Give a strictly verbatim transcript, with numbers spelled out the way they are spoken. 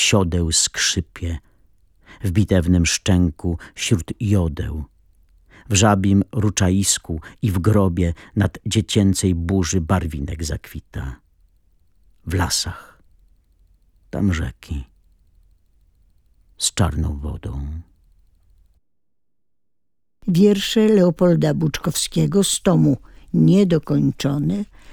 siodeł skrzypie, w bitewnym szczęku śród jodeł, w żabim ruczaisku i w grobie nad dziecięcej burzy barwinek zakwita. W lasach, tam rzeki, z czarną wodą. Wiersze Leopolda Buczkowskiego z tomu Niedokończone